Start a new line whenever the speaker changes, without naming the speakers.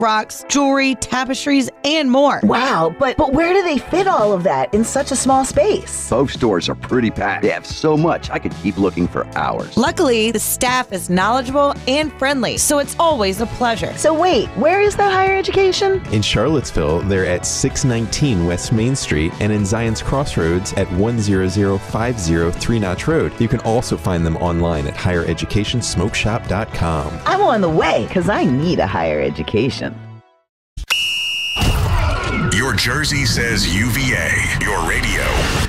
rocks, jewelry, tapestries, and more.
Wow, but where do they fit all of that in such a small space?
Both stores are pretty packed. They have so much, I could keep looking for hours.
Luckily, the staff is knowledgeable and friendly, so it's always a pleasure.
So wait, where is that higher education?
In Charlottesville, they're at 619 West Main Street and in Zion's Crossroads at 10050 Three Notch Road. You can also find them online at highereducationsmokeshop.com.
I'm on the way because I need a higher education.
Your Jersey says UVA. Your radio.